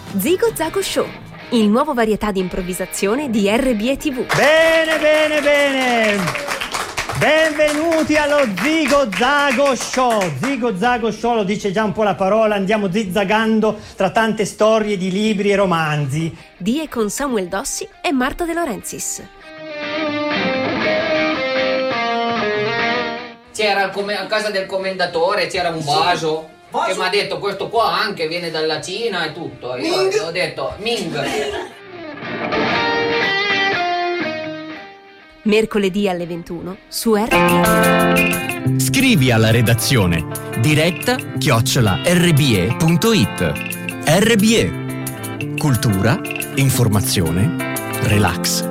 Zigo Zago Show, il nuovo varietà di improvvisazione di RBE TV. Bene. Benvenuti allo Zigo Zago Show. Zigo Zago Show, lo dice già un po' la parola, andiamo zizzagando tra tante storie di libri e romanzi. Di e con Samuel Dossi e Marta De Laurentiis. C'era a casa del commendatore, c'era un vaso che mi ha detto questo qua anche viene dalla Cina e tutto. Io ho detto Ming. Mercoledì alle 21 su RBE. Scrivi alla redazione diretta@rbe.it. RBE. Cultura, informazione, relax.